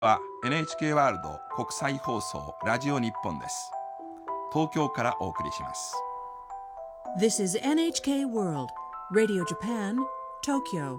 は NHK ワールド国際放送ラジオ日本です。東京からお送りします。 This is NHK World Radio Japan, Tokyo.